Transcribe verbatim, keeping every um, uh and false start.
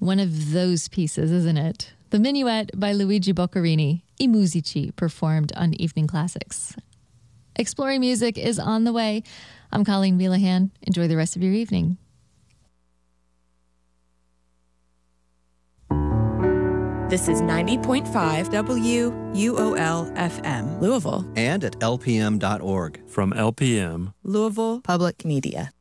one of those pieces, isn't it? The Minuet by Luigi Boccherini, I Musici, performed on Evening Classics. Exploring Music is on the way. I'm Colleen Wheelahan. Enjoy the rest of your evening. This is ninety point five W U O L F M, Louisville. And at L P M dot org. From L P M, Louisville Public Media.